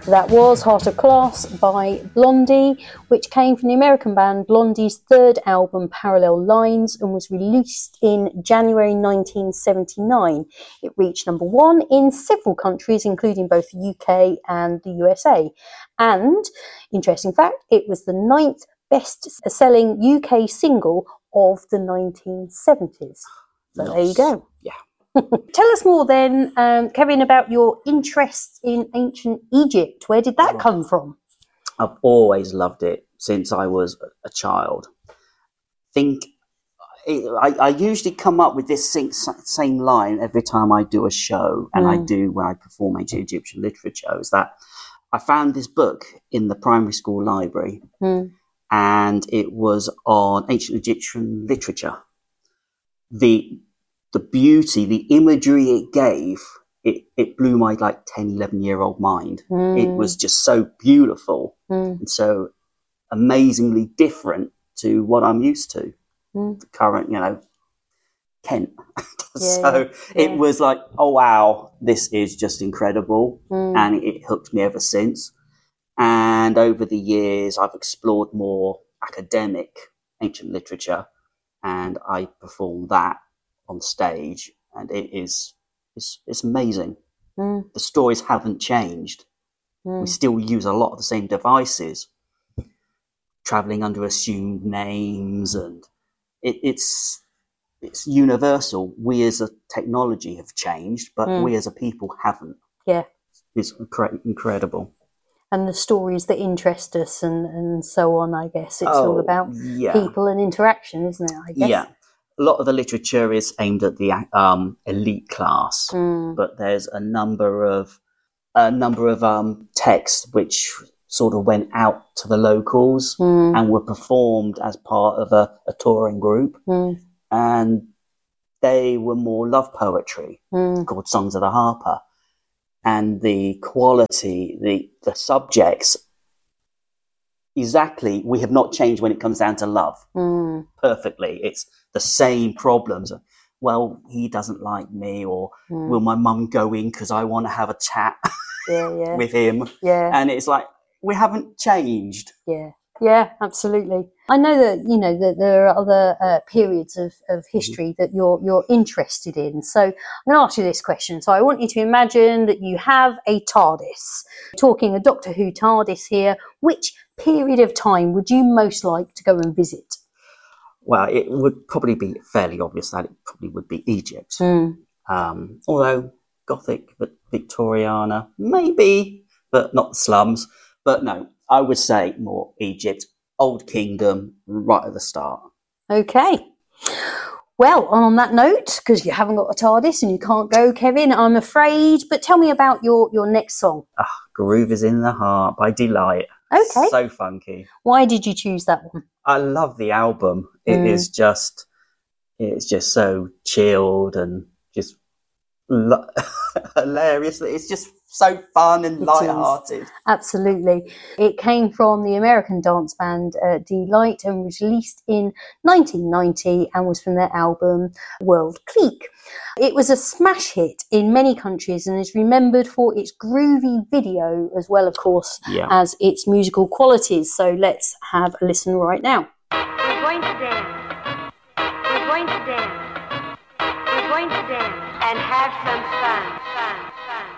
That was Heart of Glass by Blondie, which came from the American band Blondie's third album, Parallel Lines, and was released in January 1979. It reached number one in several countries, including both the UK and the USA. And, interesting fact, it was the 9th best-selling UK single of the 1970s. So There you go. Yeah. Tell us more then, Kevin, about your interest in ancient Egypt. Where did that come from? I've always loved it since I was a child. I usually come up with this same line every time I do a show, and I do when I perform ancient Egyptian literature, is that I found this book in the primary school library, and it was on ancient Egyptian literature. The beauty, the imagery it gave, it blew my 10, 11-year-old mind. It was just so beautiful and so amazingly different to what I'm used to, the current, Kent. It was like, oh, wow, this is just incredible. And it hooked me ever since. And over the years, I've explored more academic ancient literature, and I perform that on stage, and it's amazing. The stories haven't changed. We still use a lot of the same devices, traveling under assumed names, and it's universal. We as a technology have changed, but we as a people haven't. Yeah, it's incredible. And the stories that interest us and so on, I guess. It's all about people and interaction, isn't it, I guess? Yeah. A lot of the literature is aimed at the elite class, but there's a number of texts which sort of went out to the locals and were performed as part of a touring group, and they were more love poetry called Songs of the Harper, and the quality, the subjects. Exactly, we have not changed when it comes down to love. Perfectly, it's the same problems. Well, he doesn't like me, or will my mum go in because I want to have a chat with him? Yeah, and it's like we haven't changed. Yeah, absolutely. I know that that there are other periods of history that you're interested in. So I'm going to ask you this question. So I want you to imagine that you have a TARDIS. Talking a Doctor Who TARDIS here. Which period of time would you most like to go and visit? Well, it would probably be fairly obvious that it probably would be Egypt. Although Gothic, but Victoriana, maybe, but not the slums. But no, I would say more Egypt, Old Kingdom, right at the start. Okay. Well, on that note, because you haven't got a TARDIS and you can't go, Kevin, I'm afraid, but tell me about your next song. Groove is in the Heart by Delight. Okay. So funky. Why did you choose that one? I love the album. It's just so chilled and just hilarious. It's just so fun and light-hearted. Absolutely. It came from the American dance band Delight and was released in 1990 and was from their album World Clique. It was a smash hit in many countries and is remembered for its groovy video as well, of course, as its musical qualities. So let's have a listen right now. We're going to dance. We're going to dance. We're going to dance and have some fun.